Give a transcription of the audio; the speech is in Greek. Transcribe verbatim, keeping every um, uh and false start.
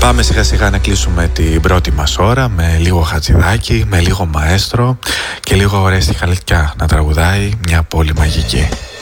Πάμε σιγά σιγά να κλείσουμε την πρώτη μας ώρα με λίγο Χατζηδάκι, με λίγο Μαέστρο και λίγο Ορέστη Χαλκιά να τραγουδάει Μια πόλη μαγική.